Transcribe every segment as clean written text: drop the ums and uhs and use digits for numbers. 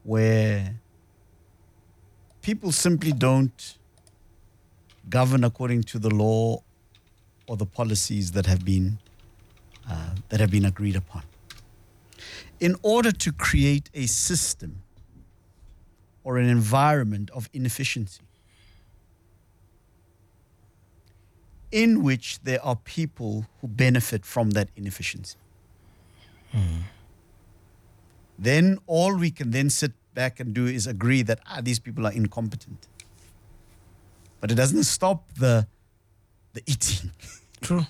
where people simply don't govern according to the law or the policies that have been agreed upon. In order to create a system or an environment of inefficiency in which there are people who benefit from that inefficiency, then all we can then sit back and do is agree that these people are incompetent. But it doesn't stop the eating. True.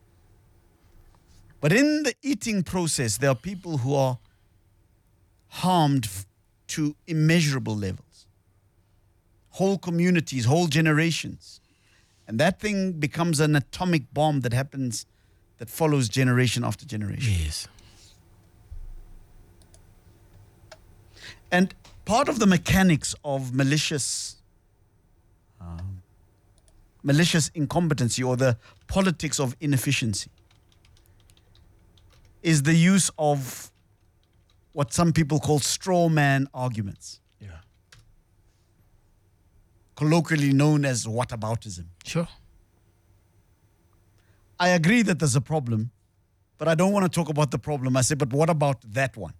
But in the eating process, there are people who are harmed to immeasurable levels. Whole communities, whole generations. And that thing becomes an atomic bomb that follows generation after generation. Yes. And part of the mechanics of malicious incompetency or the politics of inefficiency is the use of what some people call straw man arguments. Yeah. Colloquially known as whataboutism. Sure. I agree that there's a problem, but I don't want to talk about the problem. I say, but what about that one?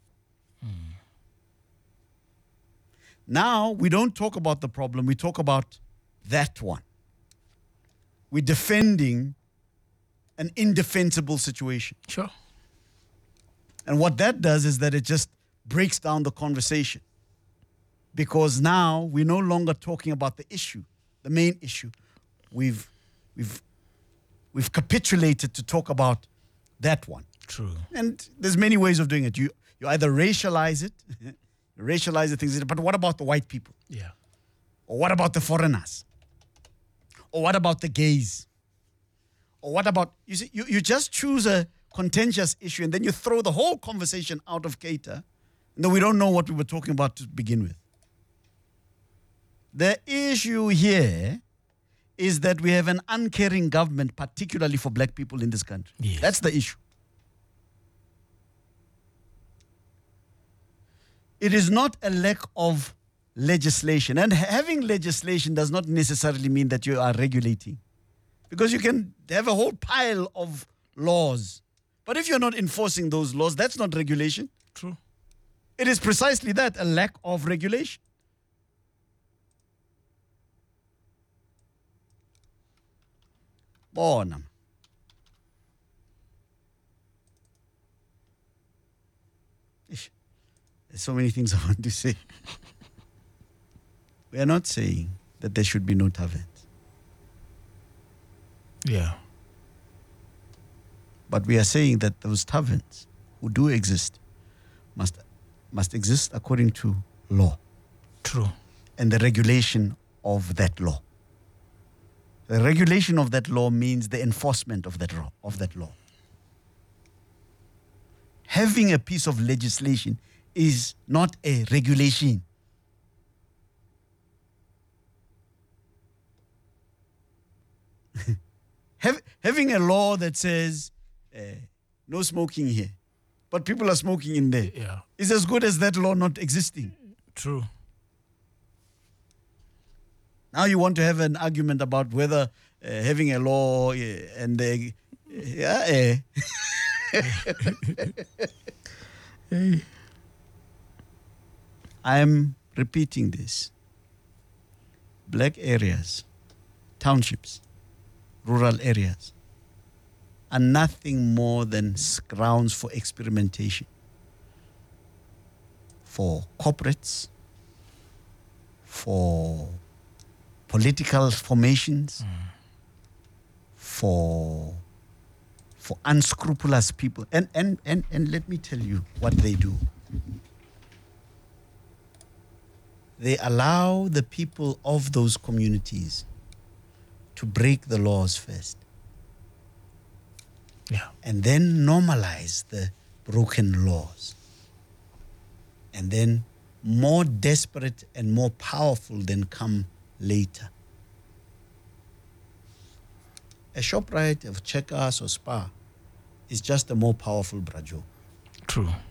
Now, we don't talk about the problem, we talk about that one. We're defending an indefensible situation. Sure. And what that does is that it just breaks down the conversation. Because now we're no longer talking about the issue, the main issue. We've capitulated to talk about that one. True. And there's many ways of doing it. You either racialize it, racialize the things, but what about the white people? Yeah. Or what about the foreigners? Or what about the gays? Or what about, you see, you just choose a contentious issue and then you throw the whole conversation out of cater, and then we don't know what we were talking about to begin with. The issue here is that we have an uncaring government, particularly for black people in this country. Yes. That's the issue. It is not a lack of legislation. And having legislation does not necessarily mean that you are regulating. Because you can have a whole pile of laws. But if you're not enforcing those laws, that's not regulation. True. It is precisely that, a lack of regulation. Bonam. There's so many things I want to say. We are not saying that there should be no taverns. Yeah. But we are saying that those taverns who do exist must exist according to law. True. And the regulation of that law. The regulation of that law means the enforcement of that law. Having a piece of legislation is not a regulation. Having a law that says no smoking here, but people are smoking in there, is as good as that law not existing. True. Now you want to have an argument about whether having a law and the... I'm repeating this. Black areas, townships, rural areas are nothing more than grounds for experimentation. For corporates, for political formations, for unscrupulous people. And let me tell you what they do. They allow the people of those communities to break the laws first. Yeah. And then normalize the broken laws. And then more desperate and more powerful then come later. A ShopRite, a Checkers or Spar is just a more powerful Brajo. True.